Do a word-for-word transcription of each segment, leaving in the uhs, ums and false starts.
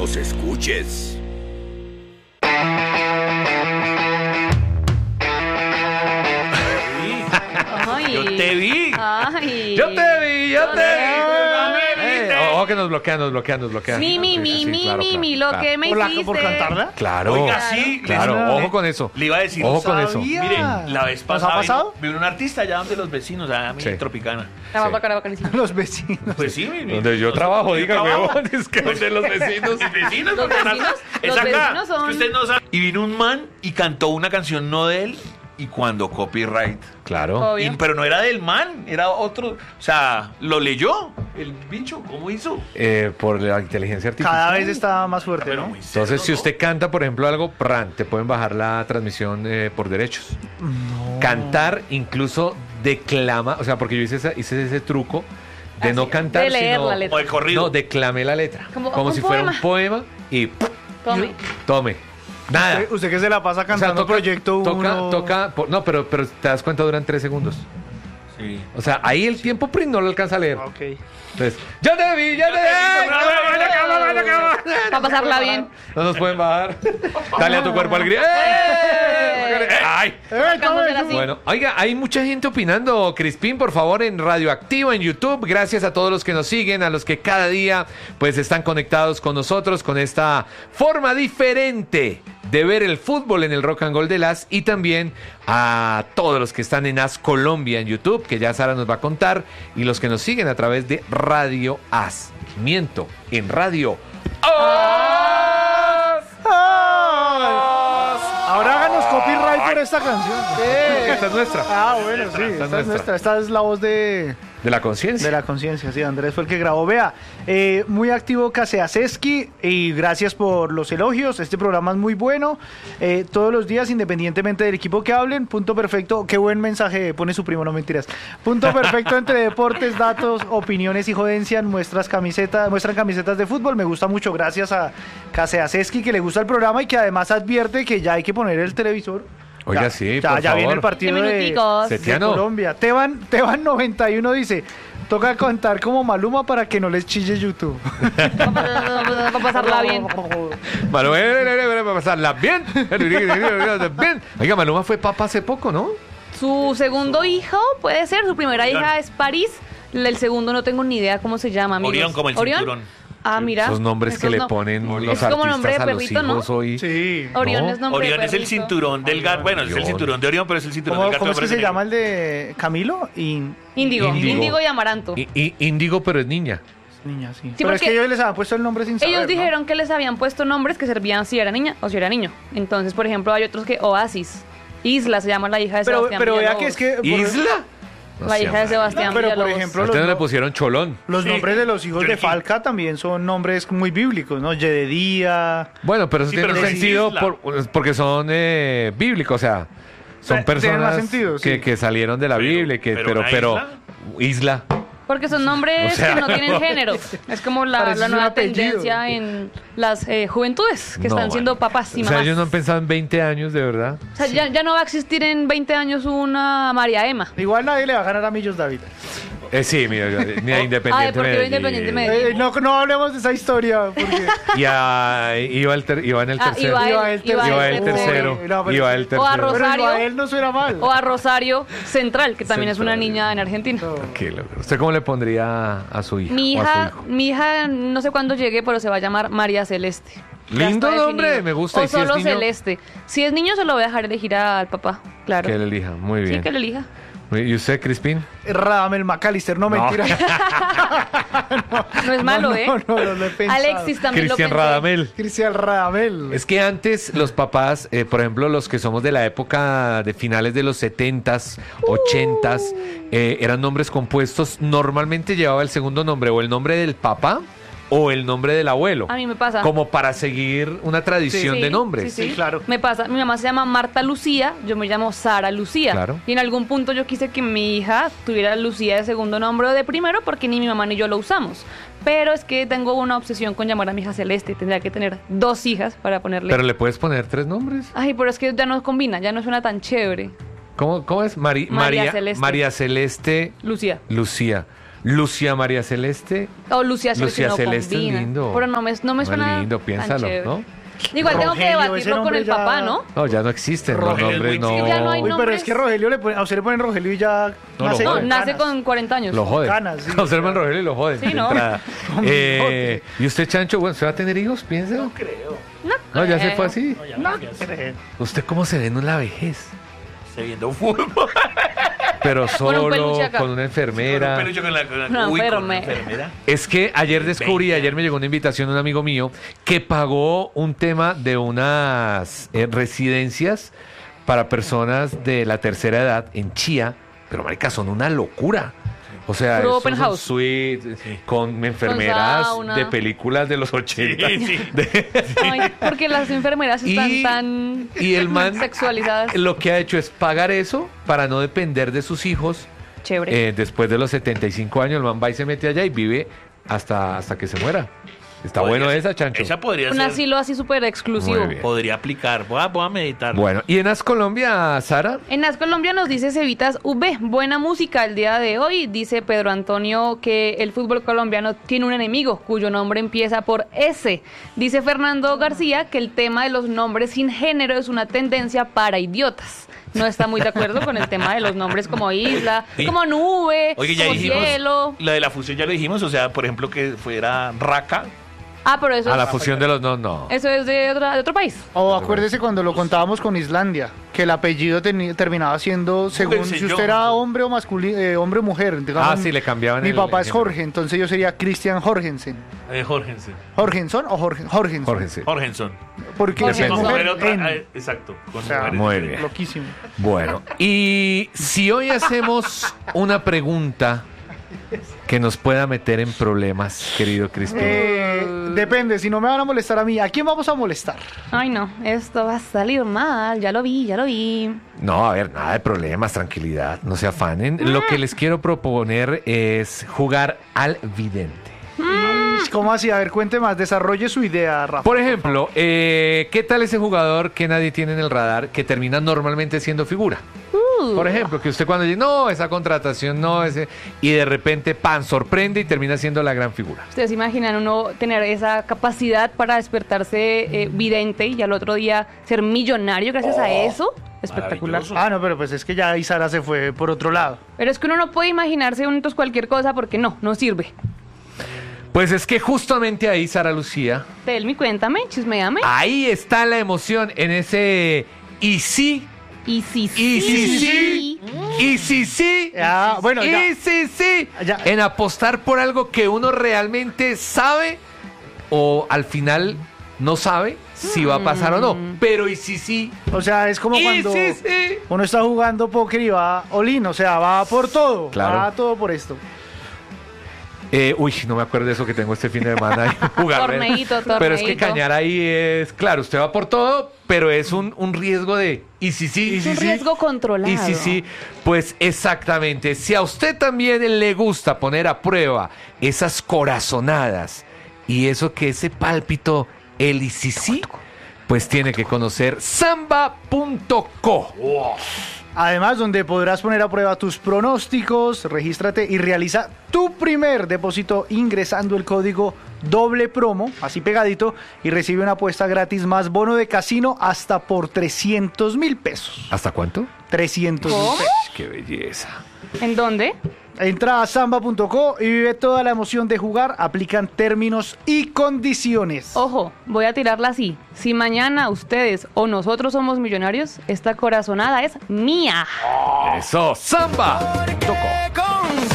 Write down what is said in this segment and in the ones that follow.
nos escuches. Ay. Yo te vi. Ay. Yo te vi, yo te vi. Eh, Eh, Ojo que nos bloquean, nos bloquean, nos bloquean. Mi, mi, Sí, mi, sí, mi, claro, mi, claro, mi, lo claro. que me ¿Por, la, hiciste. ¿Por cantarla? Claro. Oiga, sí. Claro, les- ojo con eso. Le iba a decir. Ojo con eso. sabía. Miren, la vez ¿Nos pasada ha pasado? vino, vino un artista allá donde los vecinos, a mi Sí. Tropicana. Estaba Sí. bacana, bacanísimo. Los vecinos. Pues sí, mi, mi- Donde yo trabajo, yo diga, trabajo. huevón, es que donde los vecinos. Los vecinos, Los porque vecinos- es los acá. vecinos son- Es que usted no sabe. Y vino un man y cantó una canción no de él y cuando copyright. Claro. Obvio. Y- pero no era del man, era otro. O sea, lo leyó el bicho. ¿Cómo hizo? Eh, por la inteligencia artificial. Cada vez está más fuerte, Pero ¿no? muy cerdo, Entonces, si ¿no? usted canta, por ejemplo, algo, pran, te pueden bajar la transmisión eh, por derechos. Cantar, incluso declama, o sea, porque yo hice, esa- hice ese truco de no Así, cantar, de leer sino... la letra. O de corrido. No, declamé la letra. Como Como, un si fuera poema. un poema y Tome. tome. Nada. Usted, usted que se la pasa O sea, cantando toca, Proyecto toca, uno. toca, por- no, pero, pero te das cuenta, duran tres segundos. Sí. O sea, ahí el tiempo print no lo alcanza a leer. Ok. Entonces, ya te vi, ya te vi. Para pasarla bien. No nos pueden bajar. Dale a tu cuerpo al grito. ¡Eh! ¡Ay! Vamos a hacer así. Bueno, oiga, hay mucha gente opinando. Crispín, por favor, en Radioactivo, en YouTube. Gracias a todos los que nos siguen, a los que cada día pues están conectados con nosotros con esta forma diferente de ver el fútbol en el Rock and Gold de Las, y también a todos los que están en As Colombia en YouTube, que ya Sara nos va a contar, y los que nos siguen a través de Radio As. Miento, en Radio As. Ahora háganos copyright por esta canción. Esta es nuestra. Ah, bueno, sí. Esta es Esta es nuestra. nuestra. Esta es la voz de, De la conciencia. de la conciencia. Sí, Andrés fue el que grabó. Vea, eh, muy activo Caseaseski y gracias por los elogios. Este programa es muy bueno. Eh, todos los días, independientemente del equipo que hablen, punto perfecto. Qué buen mensaje pone su primo, no mentiras. Punto perfecto entre deportes, datos, opiniones y jodencias. Muestras camisetas, muestran camisetas de fútbol. Me gusta mucho. Gracias a Caseaseski, que le gusta el programa y que además advierte que ya hay que poner el televisor. Oiga, Ya, sí, ya, por ya viene favor. el partido Qué de, minuticos. de Setiano. Colombia. Teban, Teban noventa y uno dice, toca contar como Maluma para que no les chille YouTube. Para pasarla bien. Manuel, va a pasarla bien. Bien. Oiga, Maluma fue papa hace poco, ¿no? Su segundo hijo puede ser, su primera Orión. hija es París. El segundo no tengo ni idea cómo se llama, amigos. Orión, como el ¿Orión? cinturón. Ah, mira. Esos nombres que Esos le no- ponen Orión. los Es como artistas nombre de a los perrito, ¿no? hijos hoy. Sí. Orión No. es nombre Orión de es el perrito. cinturón del gato. Bueno, es el Orión. cinturón de Orión, pero es el cinturón ¿Cómo, del gato. cómo es que me se parece llama el de Camilo? Y Índigo. Índigo. Índigo y Amaranto. Y, y- Índigo, pero es niña. niña, sí. Sí, Pero es porque que ellos les habían puesto el nombre sin saber, Ellos ¿no? dijeron que les habían puesto nombres que servían si era niña o si era niño. Entonces, por ejemplo, hay otros que Oasis. Isla se llama la hija de Pero, Sebastián pero vea Villalobos. que es que... por- ¿Isla? No La sea hija de mal. Sebastián Pero, por Villalobos. ejemplo, A los, usted no le no- pusieron Cholón. los Sí. nombres de los hijos de Yolki. Falca también son nombres muy bíblicos, ¿no? Yededía... Bueno, pero eso Sí, tiene pero no es sentido isla. por- porque son eh, bíblicos, o sea, son Eh, tiene más personas sentido, sí. que, que salieron de la Pero- Biblia, que, pero pero, una pero, isla. isla. Porque son nombres O sea, que no tienen género. Es como la, Parece la un nueva apellido. tendencia en las eh, juventudes que No, están siendo vale. papás y O sea, mamás. ellos no han pensado en veinte años, de verdad. O sea, ya, ya no va a existir en veinte años una María Emma. Igual nadie le va a ganar a Millos David. Eh, sí, mira, ni a Ah, Independiente Deportivo Medellín. Independiente Medellín. Eh, no, no hablemos de esa historia, porque... Y a, iba, el ter- iba en el Ah, tercero. iba Iba él, el iba Iba él el tercero. tercero. No, pero- Iba el O a tercero. Rosario. Pero a él no suena mal. O a Rosario Central, que también es una Central. niña en Argentina. Qué loco. ¿Usted cómo le pondría a su hija? Mi o a su hija, hijo? mi hija, no sé cuándo llegue, pero se va a llamar María Celeste. Ya Lindo está nombre, definido. me gusta. O ¿Y si es solo niño? Celeste. Si es niño, se lo voy a dejar elegir al papá, claro. Que él elija, muy bien. Sí, que lo elija. ¿Y usted, Crispín? Radamel McAllister, no, No. mentira. No es malo, no, ¿eh? No, no, no lo he pensado. Alexis también Cristian lo pensé. Radamel. Cristian Radamel. Es que antes los papás, eh, por ejemplo, los que somos de la época de finales de los setentas, ochentas, eh, eran nombres compuestos. Normalmente llevaba el segundo nombre o el nombre del papá o el nombre del abuelo. A mí me pasa. Como para seguir una tradición Sí, de nombres. Sí, sí. Sí, claro. Me pasa. Mi mamá se llama Marta Lucía, yo me llamo Sara Lucía. Claro. Y en algún punto yo quise que mi hija tuviera Lucía de segundo nombre o de primero porque ni mi mamá ni yo lo usamos. Pero es que tengo una obsesión con llamar a mi hija Celeste. Tendría que tener dos hijas para ponerle. Pero le puedes poner tres nombres. Ay, pero es que ya no combina, ya no suena tan chévere. ¿Cómo, cómo es? Mari- María María, Celeste. María Celeste Lucía. Lucía. Lucía María Celeste. O Lucía Celeste, Lucía no Celeste es combinan. lindo. Pero no me, no me No, suena es lindo, tan piénsalo, chévere. ¿no? Igual tengo que Rogelio, ese debatirlo con nombre el ya- papá, ¿no? No, ya no existen los Rogelio nombres, es no. muy chiquito. Ya no hay Uy, pero nombres. es que Rogelio, le pone- a usted le ponen Rogelio y ya No, nace lo No, con nace canas. con cuarenta años. Lo joden. Canas, sí. Observan Rogelio y lo joden. Sí, de ¿no? entrada. Con Eh, ¿Y usted, Chancho, bueno, ¿usted va a tener hijos? Piénselo. No creo. No, No, ya se creo. fue así. No, ya No, no, ya sé. creo. ¿Usted cómo se ve en la vejez? Estoy viendo fútbol. Pero Con un solo, peluche acá. con una enfermera. Pero yo con la, con la, Una uy, con una enfermera. enfermera. Es que ayer descubrí, Venga. ayer me llegó una invitación de un amigo mío que pagó un tema de unas eh, residencias para personas de la tercera edad en Chía, pero marica, son una locura. O sea, Puro es open un house. suite con enfermeras sauna. de películas de los ochenta. Sí, sí. De- Ay, porque las enfermeras están Y- tan y el man sexualizadas. lo que ha hecho es pagar eso para no depender de sus hijos. Chévere. Eh, después de los setenta y cinco años, el man va y se mete allá y vive hasta, hasta que se muera. Está Podría bueno ser- esa, Chancho. Esa podría Un ser. asilo así súper exclusivo. Muy bien. Podría aplicar. Voy a, voy a meditar. Bueno, ¿y en As Colombia, Sara? En As Colombia nos dice Cevitas V, buena música el día de hoy. Dice Pedro Antonio que el fútbol colombiano tiene un enemigo cuyo nombre empieza por S. Dice Fernando García que el tema de los nombres sin género es una tendencia para idiotas. No está muy de acuerdo con el tema de los nombres como isla, Sí. como nube, Oye, ya como dijimos. cielo. La de la fusión ya lo dijimos. O sea, por ejemplo, que fuera Raka. Ah, pero eso, A la es, fusión de los... No, no. eso es de, otra- de otro país. O acuérdese cuando lo contábamos con Islandia, que el apellido teni- terminaba siendo según Pensé si yo. usted era hombre o masculino, eh, hombre o mujer. digamos, Ah, sí, le cambiaban Mi el- papá el es género. Jorge, entonces yo sería Christian Jorgensen. Eh, Jorgensen. ¿Jorgenson o Jorge, Jorgensen? Jorge, sí. Jorgensen. Porque Jorge es Con Jorgensen. mujer, mujer otra. en. eh, exacto. Con O sea, mujeres. Muy bien. Loquísimo. Bueno, y si hoy hacemos una pregunta que nos pueda meter en problemas, querido Crispín. Eh, depende, si no me van a molestar a mí, ¿a quién vamos a molestar? Ay, no, esto va a salir mal. Ya lo vi, ya lo vi. No, a ver, nada de problemas, tranquilidad, no se afanen. Lo que les quiero proponer es jugar al vidente. ¿Cómo así? A ver, cuente más, desarrolle su idea, Rafa. Por ejemplo, eh, ¿qué tal ese jugador que nadie tiene en el radar que termina normalmente siendo figura? Uh, Por ejemplo, que usted cuando dice, no, esa contratación no, ese, y de repente, pan, sorprende y termina siendo la gran figura. ¿Ustedes se imaginan uno tener esa capacidad para despertarse eh, vidente y al otro día ser millonario gracias a eso? Espectacular. maravilloso. Ah, no, pero pues es que ya Isara se fue por otro lado. Pero es que uno no puede imaginarse un, entonces, cualquier cosa porque no, no sirve. Pues es que justamente ahí, Sara Lucía, Telmi, cuéntame, chismeame. ahí está la emoción en ese y sí, Y sí, y sí, sí, y sí, sí, Ah, bueno, ya. y sí, sí, Ya. en apostar por algo que uno realmente sabe o al final no sabe si va a pasar o no. Pero y sí, sí, O sea, es como y cuando sí, sí. uno está jugando póker y va all-in, o sea, va por todo. Claro. Va todo por esto. Eh, uy, no me acuerdo de eso que tengo este fin de semana. ahí, jugar, Torneíto, Pero es que torneíto. cañar ahí es, claro, usted va por todo, pero es un, un riesgo de, y si sí, Es un riesgo controlado. y si sí, pues exactamente. Si a usted también le gusta poner a prueba esas corazonadas y eso que ese pálpito, el y si sí, pues tiene que conocer samba punto co. Además, donde podrás poner a prueba tus pronósticos, regístrate y realiza tu primer depósito ingresando el código doble promo, así pegadito, y recibe una apuesta gratis más bono de casino hasta por trescientos mil pesos. ¿Hasta cuánto? trescientos mil ¿Cómo? pesos. ¡Qué belleza! ¿En dónde? Entra a samba punto co y vive toda la emoción de jugar. Aplican términos y condiciones. Ojo, voy a tirarla así. Si mañana ustedes o nosotros somos millonarios, esta corazonada es mía. Eso, samba punto co. Con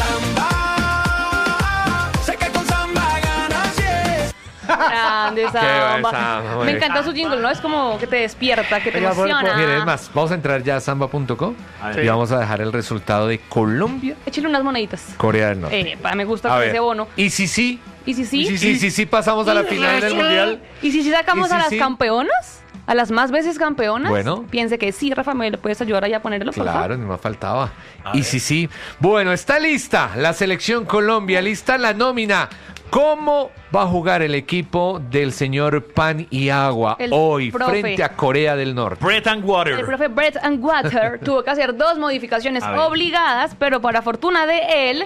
samba, sé que con samba ganas, yes. Grande samba. samba, muy Me bien. encanta su jingle, ¿no? Es como que te despierta, que te Oiga, por- por- emociona. Mire, es más, vamos a entrar ya a samba punto co A y ver. vamos a dejar el resultado de Colombia, Échale unas moneditas. Corea del Norte. Eh, pa, me gusta A con ver, ese bono. y si sí, ¿Y si sí? Y si y sí. si sí pasamos a la final del mundial. ¿Y si sí sacamos ¿Y si a las sí? campeonas? ¿A las más veces campeonas? Bueno. Piense que sí, Rafa, ¿me le puedes ayudar allá a ponerlo, por favor? Claro, ni más faltaba. A Y ver. sí, sí. Bueno, está lista la selección Colombia, lista la nómina. ¿Cómo va a jugar el equipo del señor Pan y Agua El hoy profe. frente a Corea del Norte? Bread and water. El profe Brett and Water tuvo que hacer dos modificaciones A ver. obligadas, pero para fortuna de él,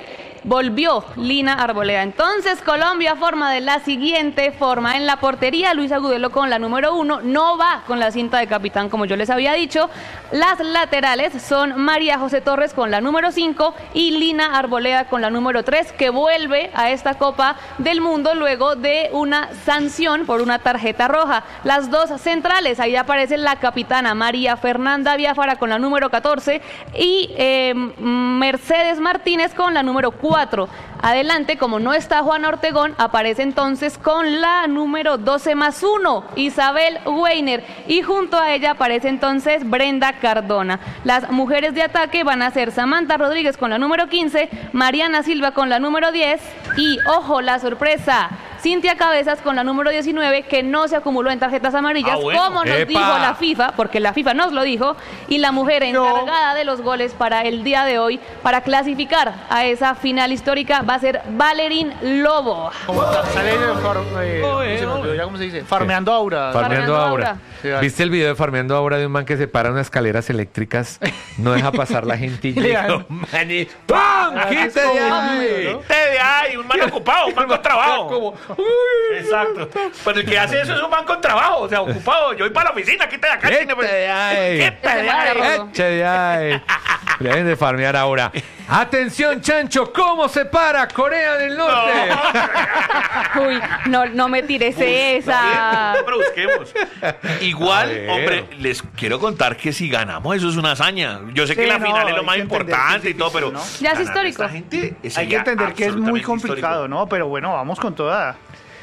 volvió Lina Arboleda. Entonces Colombia forma de la siguiente forma. En la portería, Luis Agudelo con la número uno, no va con la cinta de capitán como yo les había dicho. Las laterales son María José Torres con la número cinco y Lina Arboleda con la número tres, que vuelve a esta Copa del Mundo luego de una sanción por una tarjeta roja. Las dos centrales, ahí aparece la capitana María Fernanda Biafara con la número catorce y eh, Mercedes Martínez con la número cuatro. Adelante, como no está Juan Ortegón, aparece entonces con la número doce más uno, Isabel Weiner, y junto a ella aparece entonces Brenda Cardona. Las mujeres de ataque van a ser Samantha Rodríguez con la número quince, Mariana Silva con la número diez y, ojo, la sorpresa, Cintia Cabezas con la número diecinueve, que no se acumuló en tarjetas amarillas, Ah, bueno. como nos ¡Epa! dijo la FIFA, porque la FIFA nos lo dijo, y la mujer encargada de los goles para el día de hoy, para clasificar a esa final histórica, va a ser Valerín Lobo. Como ta- sale en el far- eh, ¿cómo Oye, se me olvidó oye. ya cómo se dice? Farmeando Aura. Farmeando Farmeando Aura. Aura. Sí, vale. ¿Viste el video de Farmeando Aura de un man que se para unas escaleras eléctricas, no deja pasar la gente y llega Lean. un man y ¡pum! ¡Quítate de ahí! Quítate de ahí, un man ocupado, un man con trabajo. Como, uy, Exacto. Pero el que hace eso es un man con trabajo, o sea, ocupado. Yo voy para la oficina, quítate de acá. Vete chine, pues. de ahí. Quítate de Ese man ahí. era rojo. Eche de ahí. Dejen de farmear ahora. Atención, Chancho, ¿cómo se para Corea del Norte? Uy, no, no me tires esa. Pero busquemos. Igual, A ver. hombre, les quiero contar que si ganamos, eso es una hazaña. Yo sé que Sí, la no, final es lo hay más que entender importante que es y todo, pero. difícil, ¿no? Ya es ganar histórico. esta gente Hay sería que entender que es muy absolutamente complicado, histórico. ¿no? Pero bueno, vamos con toda.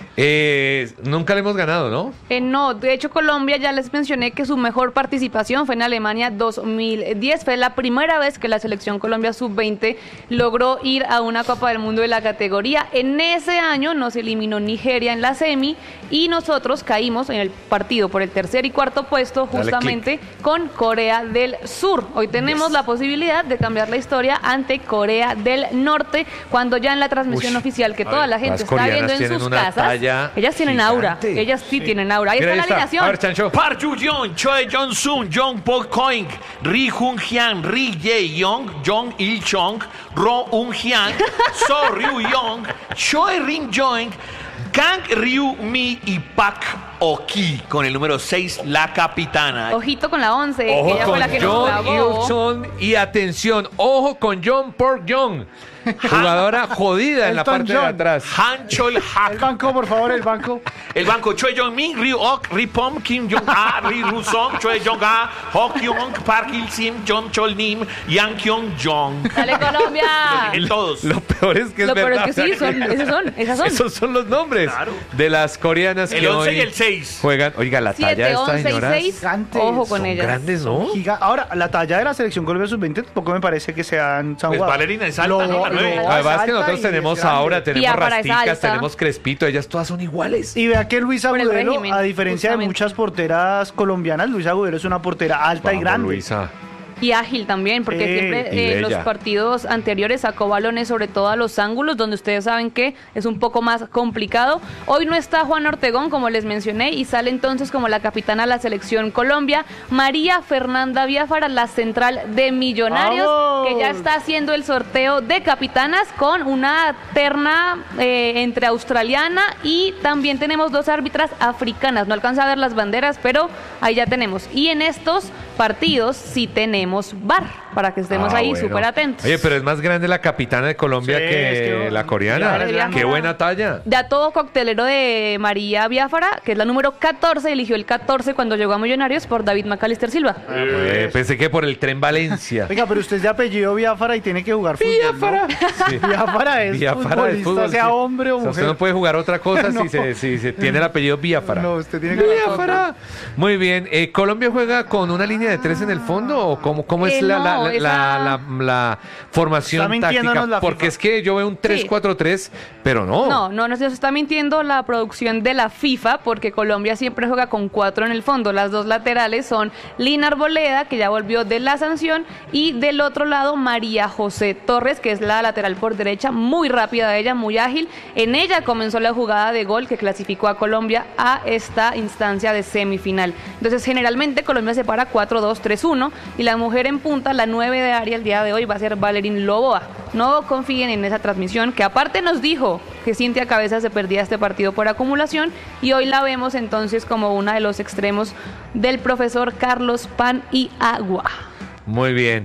Eh, nunca le hemos ganado, ¿no? Eh, no, de hecho Colombia, ya les mencioné que su mejor participación fue en Alemania dos mil diez. Fue la primera vez que la selección Colombia sub veinte logró ir a una Copa del Mundo de la categoría. En ese año nos eliminó Nigeria en la semi y nosotros caímos en el partido por el tercer y cuarto puesto Dale justamente con Corea del Sur. Hoy tenemos Yes. la posibilidad de cambiar la historia ante Corea del Norte, cuando ya en la transmisión Uy, oficial que a toda ver, la gente las está coreanas viendo en tienen sus una casas, talla ellas tienen aura, gigante. ellas sí, tienen aura. Ahí Mira, está la alineación. A ver, Chancho. Park Ju-yeon, Choi Jong-sun, Jong Pok-koing, Ri Jung-hyun, Ri Jae-yong, Jong Il-chong, Ro Un-hyun, So Ryu-yong, Choi Rin-joing, Kang Ryu-mi y Pak Oki, con el número seis, la capitana. Ojito con la once, que Ojo ella fue con la que nos John clavó. Il-sung y atención, ojo con John Park Jong, jugadora jodida en la Elton parte de John. atrás. Han Chol El Hak. banco, por favor, el banco. El banco Choi Jong-min, Ryu Ok, Ri Pom, Kim Jong-a, Ri Ru-song, Choi Jong-a, Ho Kyung, Park Il-sim, Jong Chol-nim, Yang Kyung-jong. Dale Colombia. En todos. Lo peor es que es Lo peor verdad. es que sí, son, esos son, esas son. Esos son los nombres Claro. de las coreanas El que once hoy y el seis. juegan. Oiga, la talla siete, de estas once y señoras seis. gigantes, Ojo con son ellas. grandes, ¿no? Giga- Ahora, la talla de la selección Colombia sub veinte tampoco me parece que sean Pues Valerina es alta, ¿no? La nueve. Además que nosotros tenemos ahora, tenemos Biafara es Rasticas, alta. tenemos Crespito, ellas todas son iguales. Y vea que Luis Por el Agudelo, régimen, a diferencia de justamente. muchas porteras colombianas, Luis Agudelo es una portera alta y Vamos, grande. Luisa. Y ágil también, porque Eh, siempre y eh, en los bella. partidos anteriores sacó balones sobre todo a los ángulos, donde ustedes saben que es un poco más complicado. Hoy no está Juan Ortegón, como les mencioné, y sale entonces como la capitana de la selección Colombia, María Fernanda Biafara, la central de Millonarios, ¡Vamos! que ya está haciendo el sorteo de capitanas con una terna eh, entre australiana y también tenemos dos árbitras africanas. No alcanza a ver las banderas, pero ahí ya tenemos. Y en estos partidos sí tenemos V A R, para que estemos Ah, ahí bueno. súper atentos. Oye, pero es más grande la capitana de Colombia Sí, que, es que- la coreana. Biafara es grande. Qué buena talla. De a todo coctelero de María Biafara, que es la número catorce, eligió el catorce cuando llegó a Millonarios por David Macalister Silva. Eh, pensé que por el tren Valencia. Oiga, pero usted es de apellido Biafara y tiene que jugar fútbol. Biafara. ¿no? Sí. Biafara es Biafara del futbolista, fútbol, sea sí. hombre o O sea, mujer. usted no puede jugar otra cosa No. si, se, si se tiene el apellido Biafara. No, usted tiene que jugar Biafara. Muy bien. Eh, ¿Colombia juega con una línea de tres en el fondo o cómo, cómo es Eh, la, la, no, la, esa- la- la formación Está mintiéndonos táctica? la Porque FIFA. es que yo veo un tres cuatro tres, pero no. No, no, no se está mintiendo la producción de la FIFA, porque Colombia siempre juega con cuatro en el fondo. Las dos laterales son Lina Arboleda, que ya volvió de la sanción, y del otro lado María José Torres, que es la lateral por derecha, muy rápida ella, muy ágil. En ella comenzó la jugada de gol que clasificó a Colombia a esta instancia de semifinal. Entonces, generalmente Colombia se para cuatro dos tres uno y la mujer mujer en punta, la nueve de área el día de hoy va a ser Valerín Loboa. No confíen en esa transmisión, que aparte nos dijo que Cintia Cabeza se perdía este partido por acumulación y hoy la vemos entonces como una de los extremos del profesor Carlos Pan y Agua. Muy bien.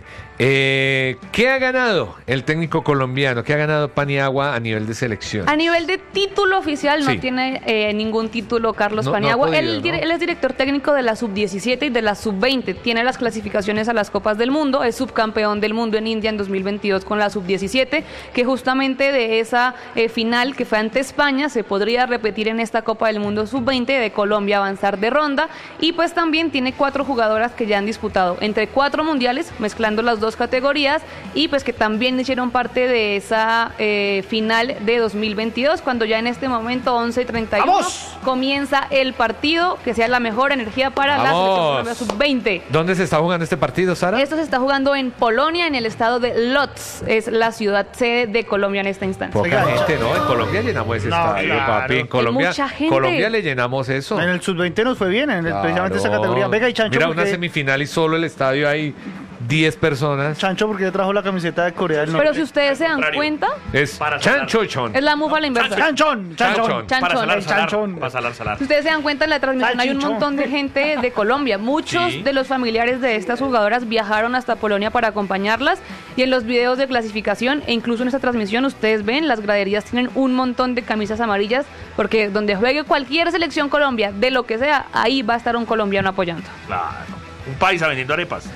Eh, ¿Qué ha ganado el técnico colombiano? ¿Qué ha ganado Paniagua a nivel de selección? A nivel de título oficial Sí. no tiene eh, ningún título Carlos No- no ha Paniagua. podido, él, ¿no? él es director técnico de la sub diecisiete y de la sub veinte. Tiene las clasificaciones a las Copas del Mundo. Es subcampeón del mundo en India en dos mil veintidós con la sub diecisiete, que justamente de esa eh, final que fue ante España se podría repetir en esta Copa del Mundo sub veinte de Colombia, avanzar de ronda. Y pues también tiene cuatro jugadoras que ya han disputado entre cuatro mundiales, mezclando las dos categorías, y pues que también hicieron parte de esa eh, final de dos mil veintidós, cuando ya en este momento once y treinta y uno ¡Vamos! comienza el partido, que sea la mejor energía para la ¡Vamos! selección Colombia sub veinte. ¿Dónde se está jugando este partido, Sara? Esto se está jugando en Polonia, en el estado de Lodz, es la ciudad sede de Colombia en esta instancia. Poca Oiga, gente, ¿no? En Colombia llenamos ese No, estadio, claro. papi. En Colombia, mucha gente. Colombia le llenamos eso. En el sub veinte nos fue bien, en el- Claro. precisamente esa categoría. Venga, y Chancho, Mira, ¿por una qué- semifinal y solo el estadio hay diez personas. Chancho, porque trajo la camiseta de Corea del Norte. Pero si ustedes se dan contrario. cuenta, Es Para salar. Chanchochon. es la mufa a la inversa. Chanchón, chanchón. Chanchón. Chanchón, Para salar, el salar. chanchón. Para salar, salar. Si ustedes se dan cuenta en la transmisión hay un Salchichón. montón de gente de Colombia. Muchos Sí. de los familiares de estas jugadoras viajaron hasta Polonia para acompañarlas, y en los videos de clasificación e incluso en esta transmisión ustedes ven las graderías tienen un montón de camisas amarillas, porque donde juegue cualquier selección Colombia, de lo que sea, ahí va a estar un colombiano apoyando. Claro. Un paisa vendiendo arepas.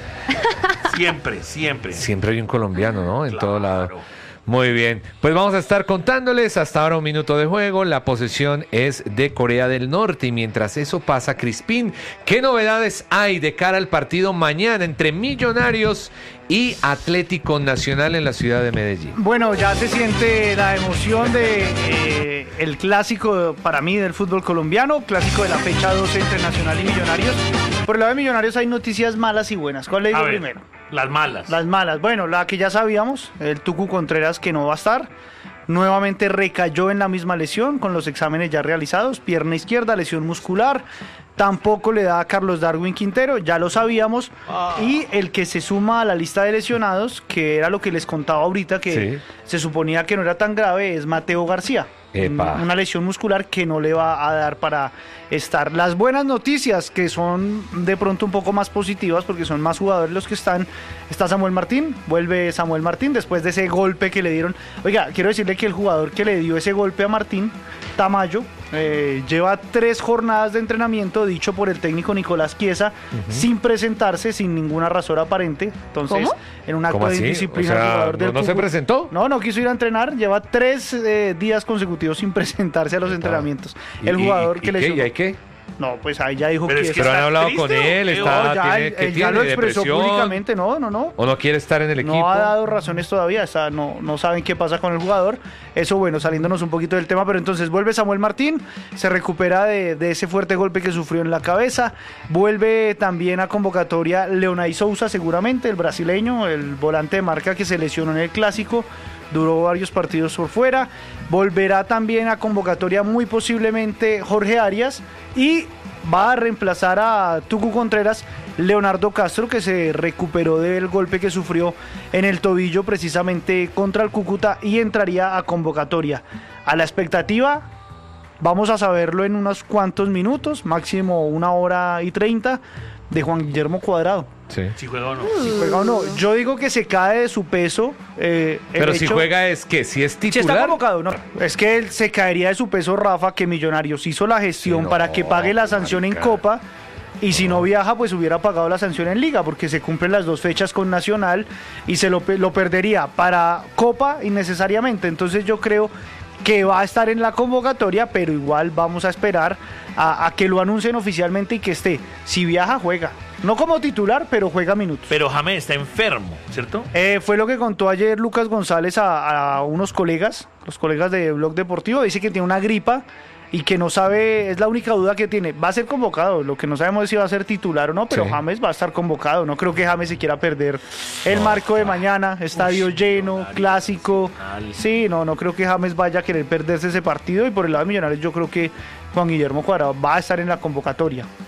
Siempre, siempre. Siempre hay un colombiano, ¿no? En Claro. todo lado. Muy bien. Pues vamos a estar contándoles hasta ahora un minuto de juego. La posesión es de Corea del Norte. Y mientras eso pasa, Crispín, ¿qué novedades hay de cara al partido mañana entre Millonarios y Atlético Nacional en la ciudad de Medellín? Bueno, ya se siente la emoción de eh, el clásico para mí del fútbol colombiano, clásico de la fecha doce entre Nacional y Millonarios. Por el lado de Millonarios hay noticias malas y buenas. ¿Cuál le digo A ver, primero? las malas. Las malas. Bueno, la que ya sabíamos, el Tucu Contreras que no va a estar. Nuevamente recayó en la misma lesión con los exámenes ya realizados. Pierna izquierda, lesión muscular. Tampoco le da a Carlos Darwin Quintero, ya lo sabíamos. Y el que se suma a la lista de lesionados, que era lo que les contaba ahorita, que Sí. se suponía que no era tan grave, es Mateo García. Epa. Una lesión muscular que no le va a dar para estar. Las buenas noticias, que son de pronto un poco más positivas porque son más jugadores los que están. Está Samuel Martín, vuelve Samuel Martín después de ese golpe que le dieron. Oiga, quiero decirle que el jugador que le dio ese golpe a Martín, Tamayo, eh, lleva tres jornadas de entrenamiento, dicho por el técnico Nicolás Chiesa, sin presentarse, sin ninguna razón aparente. Entonces, ¿Cómo? en un acto ¿Cómo de así? indisciplina, O sea, el jugador ¿no- del no se Cúcuta- presentó? No, no quiso ir a entrenar, lleva tres eh, días consecutivos sin presentarse a los entrenamientos. ¿Y- El y- jugador y que qué? lesionó. ¿Y hay qué? No, pues ahí ya dijo Pero que es que Pero han ¿Está hablado triste con él, o qué? está, no, ya, tiene, él, ¿qué él ya tiene? lo expresó ¿Depresión? públicamente, no, no, no. ¿O no quiere estar en el equipo? No ha dado razones todavía, está, no, no saben qué pasa con el jugador. Eso, bueno, saliéndonos un poquito del tema, pero entonces vuelve Samuel Martín, se recupera de, de ese fuerte golpe que sufrió en la cabeza. Vuelve también a convocatoria Leonay Sousa, seguramente, el brasileño, el volante de marca que se lesionó en el clásico. Duró varios partidos por fuera. Volverá también a convocatoria muy posiblemente Jorge Arias. Y va a reemplazar a Tucu Contreras Leonardo Castro, que se recuperó del golpe que sufrió en el tobillo precisamente contra el Cúcuta y entraría a convocatoria. A la expectativa, vamos a saberlo en unos cuantos minutos, máximo una hora y treinta, de Juan Guillermo Cuadrado. Sí. Si juega o no. Si juega o no, yo digo que se cae de su peso. eh, el Pero si hecho- juega es que si es si está titular. convocado, no. Es que él se caería de su peso, Rafa, que Millonarios hizo la gestión Sí, no, para que pague la sanción en marica. Copa. Y si no viaja, pues hubiera pagado la sanción en Liga, porque se cumplen las dos fechas con Nacional y se lo, pe- lo perdería para Copa innecesariamente. Entonces yo creo que va a estar en la convocatoria, pero igual vamos a esperar a, a que lo anuncien oficialmente y que esté. Si viaja, juega. No como titular, pero juega minutos. Pero James está enfermo, ¿cierto? Eh, fue lo que contó ayer Lucas González a, a unos colegas, los colegas de Blog Deportivo. Dice que tiene una gripa y que no sabe, es la única duda que tiene. Va a ser convocado, lo que no sabemos es si va a ser titular o no, pero Sí. James va a estar convocado. No creo que James se quiera perder el marco de mañana, estadio lleno, clásico. Sí, no, no creo que James vaya a querer perderse ese partido. Y por el lado de Millonarios yo creo que Juan Guillermo Cuadrado va a estar en la convocatoria.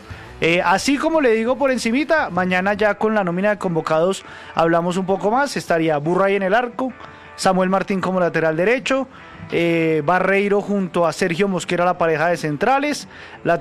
Eh, así como le digo por encimita, mañana ya con la nómina de convocados hablamos un poco más. Estaría Burray en el arco, Samuel Martín como lateral derecho, eh, Barreiro junto a Sergio Mosquera, la pareja de centrales, la